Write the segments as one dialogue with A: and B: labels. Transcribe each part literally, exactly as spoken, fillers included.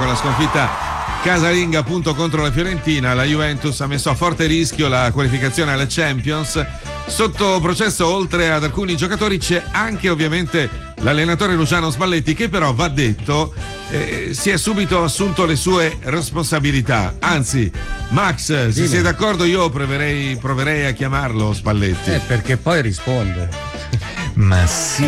A: la sconfitta casalinga appunto contro la Fiorentina. La Juventus ha messo a forte rischio la qualificazione alla Champions. Sotto processo, oltre ad alcuni giocatori, c'è anche ovviamente l'allenatore Luciano Spalletti, che però, va detto, eh, si è subito assunto le sue responsabilità. Anzi, Max, se sei d'accordo, io proverei, proverei a chiamarlo Spalletti.
B: Eh, perché poi risponde.
C: Ma sì,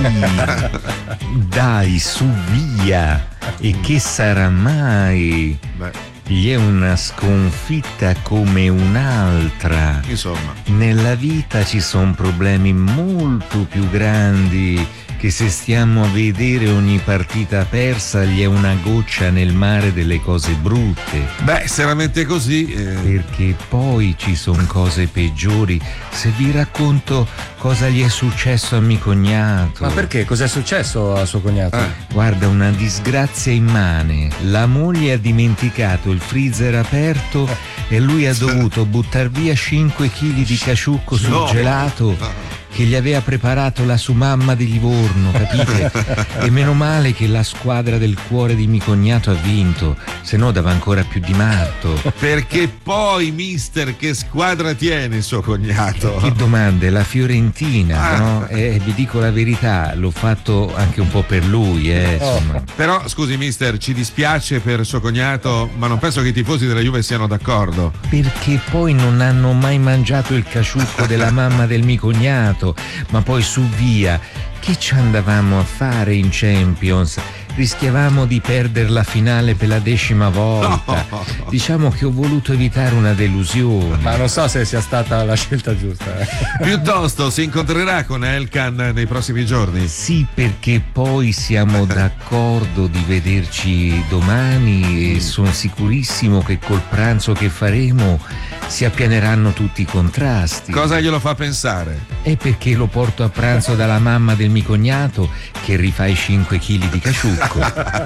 C: dai, su via. E che sarà mai?
A: Beh,
C: Gli è una sconfitta come un'altra.
A: insomma,
C: Nella vita ci sono problemi molto più grandi che, se stiamo a vedere ogni partita persa, gli è una goccia nel mare delle cose brutte.
A: beh, se la mette così, eh,
C: Perché poi ci sono cose peggiori. Se vi racconto cosa gli è successo a mio cognato.
B: Ma perché? Cos'è successo a suo cognato?
A: Eh.
C: Guarda, una disgrazia immane. La moglie ha dimenticato il freezer aperto e lui ha dovuto buttar via cinque chili di casciucco
A: No.
C: surgelato che gli aveva preparato la sua mamma di Livorno, capite? E meno male che la squadra del cuore di mio cognato ha vinto, se no dava ancora più di matto.
A: perché poi, mister, che squadra tiene suo cognato?
C: Che domande, la Fiorentina,
A: Ah.
C: no? E vi dico la verità, l'ho fatto anche un po' per lui, eh, insomma.
A: Però, scusi, mister, ci dispiace per suo cognato, ma non penso che i tifosi della Juve siano d'accordo.
C: Perché poi non hanno mai mangiato il casciucco della mamma del mio cognato. Ma poi su via, che ci andavamo a fare in Champions? Rischiavamo di perdere la finale per la decima volta.
A: No.
C: Diciamo che ho voluto evitare una delusione.
B: Ma non so se sia stata la scelta giusta. eh.
A: Piuttosto, si incontrerà con Elkan nei prossimi giorni?
C: Sì, perché poi siamo d'accordo di vederci domani e sono sicurissimo che col pranzo che faremo si appianeranno tutti i contrasti.
A: Cosa glielo fa pensare?
C: È perché lo porto a pranzo dalla mamma del mio cognato che rifà i cinque chili di casciucco.